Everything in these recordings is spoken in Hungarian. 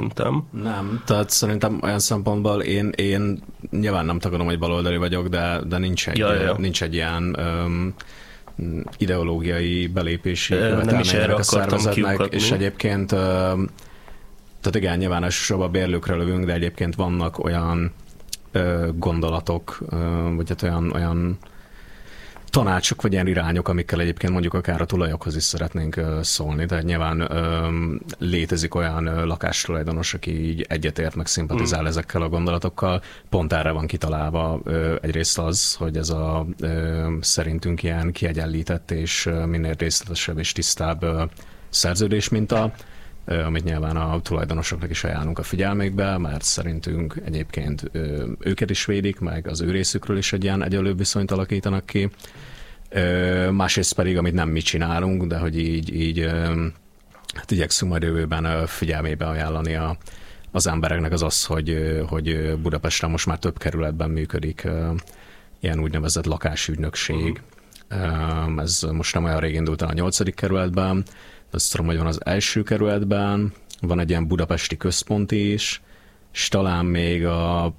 szerintem. Nem, tehát szerintem olyan szempontból én nyilván nem tagadom, hogy baloldali vagyok, de nincs egy ilyen ideológiai belépési követelmények a szervezetnek, és egyébként tehát igen, nyilván elsősorban a bérlőkre lövünk, de egyébként vannak olyan gondolatok, vagy hát olyan tanácsok, vagy ilyen irányok, amikkel egyébként mondjuk akár a tulajokhoz is szeretnénk szólni. Tehát nyilván létezik olyan lakástulajdonos, aki így egyetért, meg szimpatizál ezekkel a gondolatokkal. Pont erre van kitalálva egyrészt az, hogy ez a szerintünk ilyen kiegyenlített és minél részletesebb és tisztább szerződés minta, amit nyilván a tulajdonosoknak is ajánlunk a figyelmékbe, mert szerintünk egyébként őket is védik, meg az ő részükről is egy ilyen egyenlőbb viszonyt alakítanak ki. Másrészt pedig, amit nem mi csinálunk, de hogy így hát igyekszünk majd jövőben figyelmébe ajánlani az embereknek az, hogy Budapesten most már több kerületben működik ilyen úgynevezett lakásügynökség. Ez most nem olyan rég indult el a 8. kerületben, azt tudom, hogy van az első kerületben, van egy ilyen budapesti központi is, és talán még a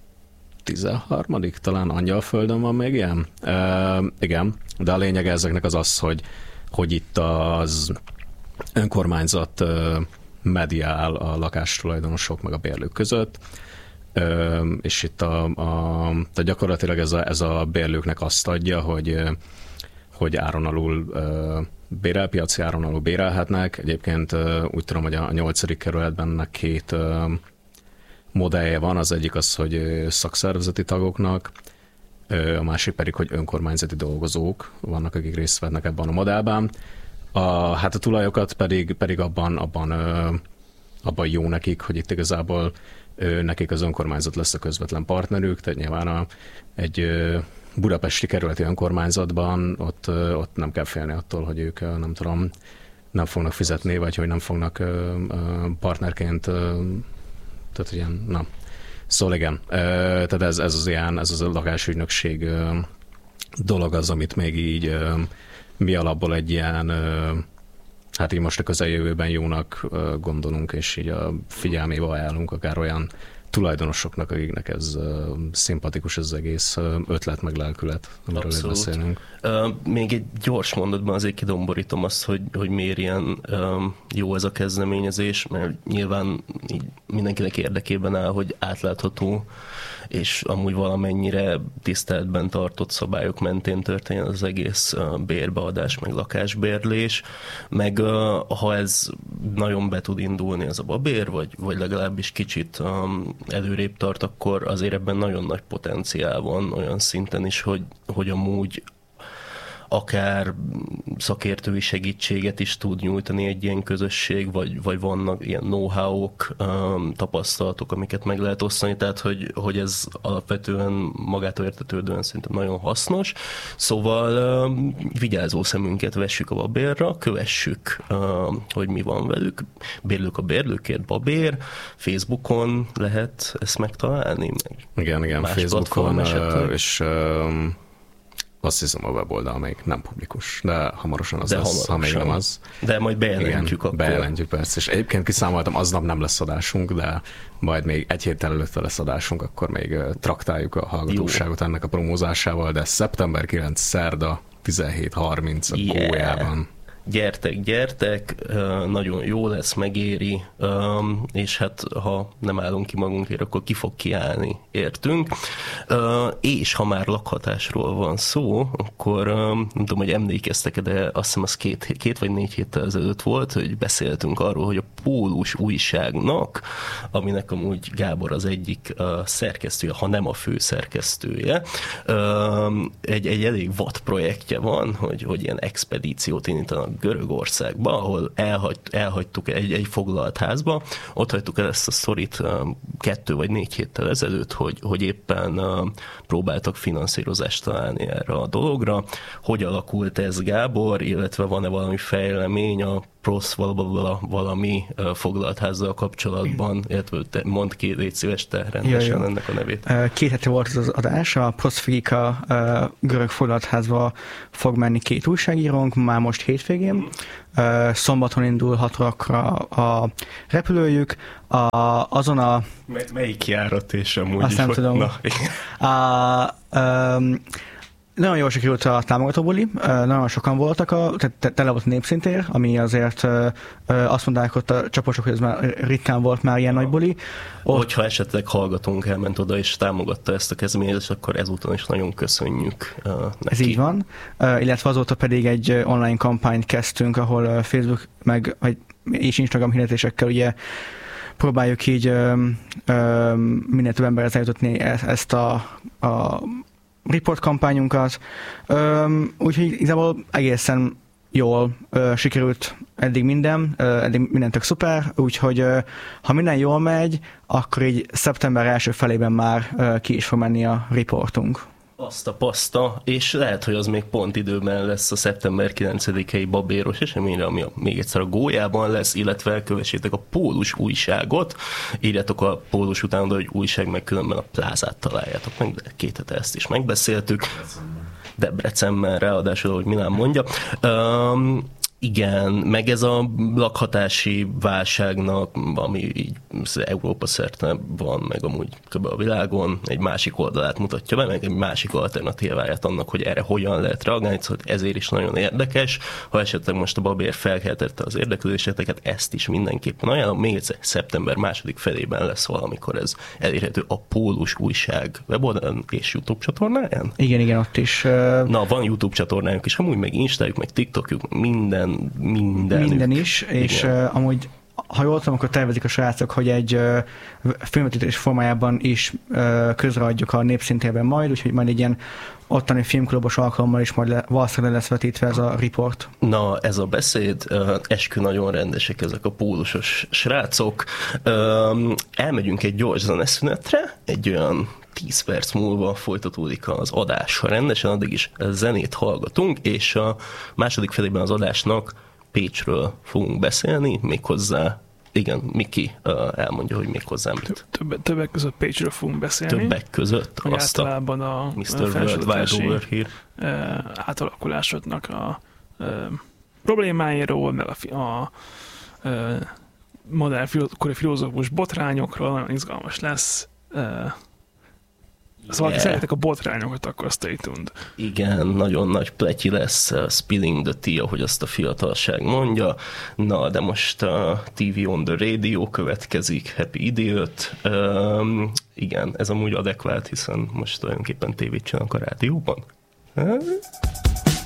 13. talán Angyalföldön van még ilyen. Igen, de a lényeg ezeknek az, hogy itt az önkormányzat mediál a lakástulajdonosok meg a bérlők között, és itt tehát gyakorlatilag ez a bérlőknek azt adja, hogy áron alul piaci áron alul bérelhetnek. Egyébként úgy tudom, hogy a 8. kerületben ennek 2 modellje van. Az egyik az, hogy szakszervezeti tagoknak, a másik pedig, hogy önkormányzati dolgozók vannak, akik részt vennek ebben a modellben. Hát a tulajokat pedig abban jó nekik, hogy itt igazából nekik az önkormányzat lesz a közvetlen partnerük, tehát nyilván egy budapesti kerületi önkormányzatban ott nem kell félni attól, hogy ők nem fognak fizetni, vagy hogy nem fognak partnerként, tehát ilyen, na. Szóval igen, tehát ez az a lakásügynökség dolog az, amit még így mi alapból egy ilyen, hát így most a közeljövőben jónak gondolunk, és így a figyelmébe ajánlunk akár olyan tulajdonosoknak, akiknek ez szimpatikus az egész ötlet meg lelkület, amiről itt beszélünk. Még egy gyors mondatban azért kidomborítom azt, hogy miért ilyen jó ez a kezdeményezés, mert nyilván így mindenkinek érdekében áll, hogy átlátható és amúgy valamennyire tiszteletben tartott szabályok mentén történjen az egész bérbeadás, meg lakásbérlés, meg ha ez nagyon be tud indulni ez a babér, vagy legalábbis kicsit előrébb tart, akkor azért ebben nagyon nagy potenciál van olyan szinten is, hogy amúgy akár szakértői segítséget is tud nyújtani egy ilyen közösség, vagy vannak ilyen know-how-ok, tapasztalatok, amiket meg lehet osztani, tehát hogy ez alapvetően magától értetődően szerintem nagyon hasznos. Szóval vigyázó szemünket vessük a babérra, kövessük, hogy mi van velük. Bérlők a bérlőkért babér, Facebookon lehet ezt megtalálni. Igen, Facebookon, és azt hiszem a weboldal még nem publikus, de hamarosan az lesz, ha még nem az. De majd bejelentjük akkor. Bejelentjük persze, és egyébként kiszámoltam, aznap nem lesz adásunk, de majd még egy héttel előtte lesz adásunk, akkor még traktáljuk a hallgatóságot ennek a promózásával, de szeptember 9 szerda 17:30 a Gólyában. Gyertek, nagyon jó lesz, megéri, és hát ha nem állunk ki magunkért, akkor ki fog kiállni, értünk. És ha már lakhatásról van szó, akkor nem tudom, hogy emlékeztek, de azt hiszem az két vagy 4 héttel ezelőtt volt, hogy beszéltünk arról, hogy a Pólus újságnak, aminek amúgy Gábor az egyik szerkesztője, ha nem a főszerkesztője, egy elég vad projektje van, hogy ilyen expedíciót indítanak Görögországba, ahol elhagytuk egy foglalt házba, ott hagytuk el ezt a sztorit 2 vagy 4 héttel ezelőtt, hogy éppen próbáltak finanszírozást találni erre a dologra. Hogy alakult ez, Gábor, illetve van-e valami fejlemény a PROSZ valami foglaltházzal kapcsolatban, illetve mondd ki, légy szíves te rendesen ennek a nevét. 2 hete volt az adás, a PROSZ Frika görög foglaltházba fog menni 2 újságírónk, már most hétvégén. Szombaton indul 6 órakra a repülőjük. Azon a... Melyik járat és amúgy azt is? Nem tudom. Nagyon jól sikerült a támogatóbuli, nagyon sokan voltak, tehát tele volt a Népszintér, ami azért azt mondták ott a csaposok, hogy ez már ritkán volt már ilyen nagy buli. Hogyha esetleg hallgatónk elment oda és támogatta ezt a kezdeményezést, akkor ezúton is nagyon köszönjük neki. Ez így van, illetve azóta pedig egy online kampányt kezdtünk, ahol Facebook és Instagram hirdetésekkel ugye próbáljuk így minél több emberhez eljutatni ezt a report kampányunkat, úgyhogy igazából egészen jól sikerült eddig minden tök szuper, úgyhogy ha minden jól megy, akkor így szeptember első felében már ki is fog menni a reportunk. Azt a paszta, és lehet, hogy az még pont időben lesz a szeptember 9-i babéros eseményre, ami még egyszer a Gólyában lesz, illetve kövessétek a Pólus újságot, írjátok a Pólus után oda, hogy újság, meg különben a Plázát találjátok meg, de 2 hete ezt is megbeszéltük. Debrecenben, ráadásul, ahogy Milán mondja. Igen, meg ez a lakhatási válságnak, ami így Európa szerte van, meg amúgy kb. A világon egy másik oldalát mutatja be, meg egy másik alternatíváját annak, hogy erre hogyan lehet reagálni, szóval ezért is nagyon érdekes. Ha esetleg most a babér felkeltette az érdeklődéseteket, ezt is mindenképpen ajánlom. Még egyszer szeptember 2. felében lesz valamikor ez elérhető a Pólus újság weboldalon és YouTube csatornáján? Igen, ott is. Na, van YouTube csatornájuk is, amúgy meg Instájuk, meg TikTokjuk, minden is, és amúgy, ha jól tudom, akkor tervezik a srácok, hogy egy filmvetítés formájában is közreadjuk a Népszintérben majd, úgyhogy majd egy ilyen ottani filmklubos alkalommal is majd valószínűleg lesz vetítve ez a report. Na, ez a beszéd, eskü nagyon rendesek ezek a pólusos srácok. Elmegyünk egy gyors zeneszünetre, egy olyan 10 perc múlva folytatódik az adás. Ha rendesen, addig is zenét hallgatunk, és a második felében az adásnak Pécsről fogunk beszélni, méghozzá, igen, Miki elmondja, hogy méghozzá mit. Többek között Pécsről fogunk beszélni. Többek között? Általában a Mr. Worldwide átalakulásoknak a problémáiról, meg a modern filozófus botrányokról, nagyon izgalmas lesz. Szóval, ha szeretek a botrányokat, akkor stay tuned. Igen, nagyon nagy pletyi lesz, spilling the tea, ahogy azt a fiatalság mondja. Na, de most a TV on the Radio következik, Happy Idiot. Igen, ez amúgy adekvát, hiszen most tulajdonképpen tévét csinálnak a rádióban.